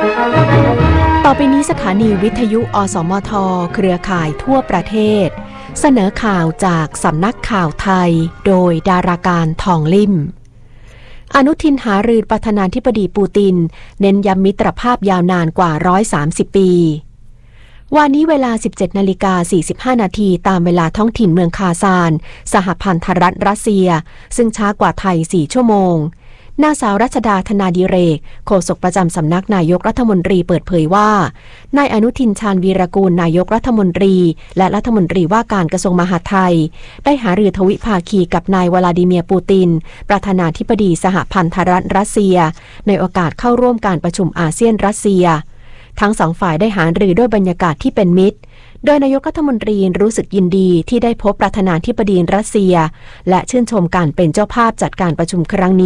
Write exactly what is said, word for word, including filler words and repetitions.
ต่อไปนี้สถานีวิทยุอสมทเครือข่ายทั่วประเทศเสนอข่าวจากสำนักข่าวไทยโดยดาราการทองลิ่มอนุทินหารือประธานาธิบดีปูตินเน้นย้ำมิตรภาพยาวนานกว่าหนึ่งร้อยสามสิบปีวันนี้เวลา สิบเจ็ดนาฬิกาสี่สิบห้านาทีตามเวลาท้องถิ่นเมืองคาซานสหพันธรัฐรัสเซียซึ่งช้ากว่าไทยสี่ชั่วโมงนางสาวรัชดาธนาดิเรกโฆษกประจำสำนักนายกรัฐมนตรีเปิดเผยว่านายอนุทินชาญวีรกูลนายกรัฐมนตรีและรัฐมนตรีว่าการกระทรวงมหาดไทยได้หารือทวิภาคีกับนายวลาดิเมียร์ปูตินประธานาธิบดีสหพันธรัฐรัสเซียในโอกาสเข้าร่วมการประชุมอาเซียนรัสเซียทั้งสองฝ่ายได้หารือด้วยบรรยากาศที่เป็นมิตรโดยนายกรัฐมนตรีรู้สึกยินดีที่ได้พบประธานาธิบดีรัสเซียและชื่นชมการเป็นเจ้าภาพจัดการประชุมครั้งนี้